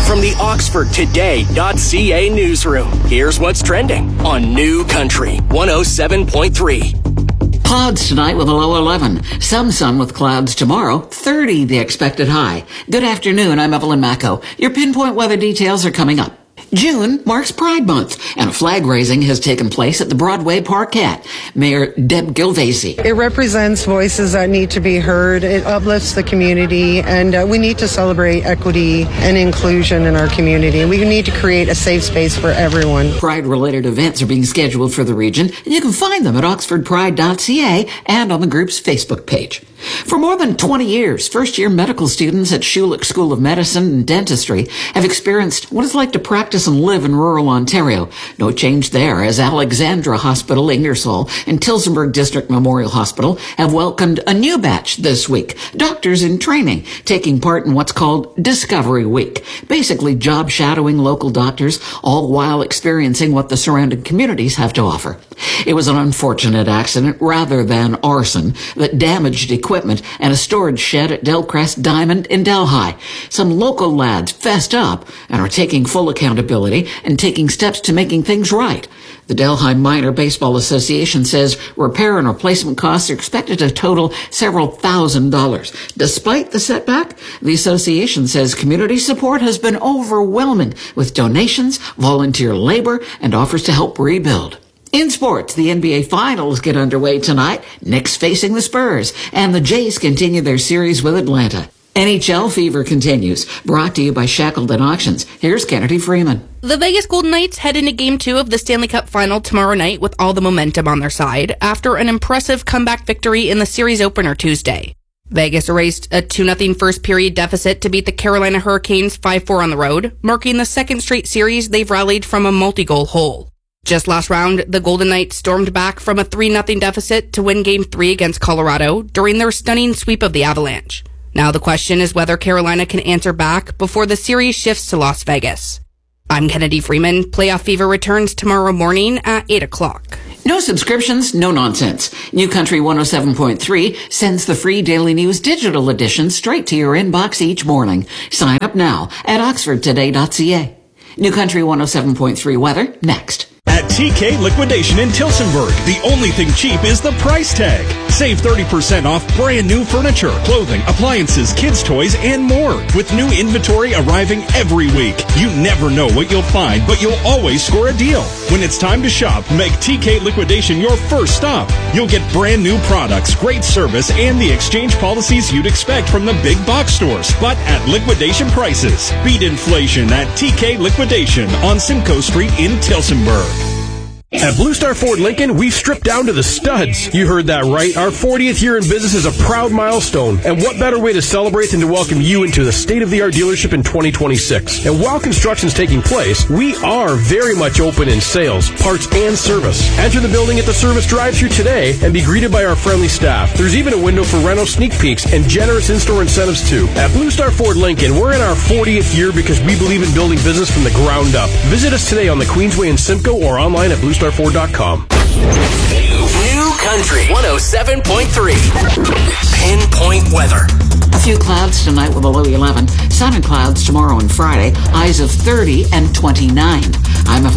From the OxfordToday.ca newsroom, here's what's trending on New Country 107.3. Clouds tonight with a low 11. Some sun with clouds tomorrow. 30 the expected high. Good afternoon. I'm Evelyn Macco. Your pinpoint weather details are coming up. June marks Pride Month, and a flag raising has taken place at the Broadway Parkette. Mayor Deb Gilvasey. It represents voices that need to be heard. It uplifts the community, and we need to celebrate equity and inclusion in our community. We need to create a safe space for everyone. Pride-related events are being scheduled for the region, and you can find them at oxfordpride.ca and on the group's Facebook page. For more than 20 years, first-year medical students at Schulich School of Medicine and Dentistry have experienced what it's like to practice and live in rural Ontario. No change there, as Alexandra Hospital, Ingersoll, and Tillsonburg District Memorial Hospital have welcomed a new batch this week. Doctors in training, taking part in what's called Discovery Week. Basically job shadowing local doctors, all while experiencing what the surrounding communities have to offer. It was an unfortunate accident rather than arson that damaged equipment and a storage shed at Delcrest Diamond in Delhi. Some local lads fessed up and are taking full accountability and taking steps to making things right. The Delhi Minor Baseball Association says repair and replacement costs are expected to total several $1,000s. Despite the setback, the association says community support has been overwhelming with donations, volunteer labor, and offers to help rebuild. In sports, the NBA Finals get underway tonight. Knicks facing the Spurs, and the Jays continue their series with Atlanta. NHL fever continues. Brought to you by Shackleton Auctions. Here's Kennedy Freeman. The Vegas Golden Knights head into Game 2 of the Stanley Cup Final tomorrow night with all the momentum on their side after an impressive comeback victory in the series opener Tuesday. Vegas erased a 2-0 first period deficit to beat the Carolina Hurricanes 5-4 on the road, marking the second straight series they've rallied from a multi-goal hole. Just last round, the Golden Knights stormed back from a 3-0 deficit to win Game 3 against Colorado during their stunning sweep of the Avalanche. Now the question is whether Carolina can answer back before the series shifts to Las Vegas. I'm Kennedy Freeman. Playoff Fever returns tomorrow morning at 8 o'clock. No subscriptions, no nonsense. New Country 107.3 sends the free Daily News digital edition straight to your inbox each morning. Sign up now at oxfordtoday.ca. New Country 107.3 weather next. At TK Liquidation in Tillsonburg, the only thing cheap is the price tag. Save 30% off brand new furniture, clothing, appliances, kids' toys, and more. With new inventory arriving every week. You never know what you'll find, but you'll always score a deal. When it's time to shop, make TK Liquidation your first stop. You'll get brand new products, great service, and the exchange policies you'd expect from the big box stores, but at liquidation prices. Beat inflation at TK Liquidation on Simcoe Street in Tillsonburg. At Blue Star Ford Lincoln, we've stripped down to the studs. You heard that right. Our 40th year in business is a proud milestone. And what better way to celebrate than to welcome you into the state-of-the-art dealership in 2026. And while construction's taking place, we are very much open in sales, parts, and service. Enter the building at the service drive-thru today and be greeted by our friendly staff. There's even a window for rental sneak peeks and generous in-store incentives too. At Blue Star Ford Lincoln, we're in our 40th year because we believe in building business from the ground up. Visit us today on the Queensway in Simcoe or online at bluestarford.com. New Country 107.3. Pinpoint weather. A few clouds tonight with a low 11. Sun and clouds tomorrow and Friday. Highs of 30 and 29. I'm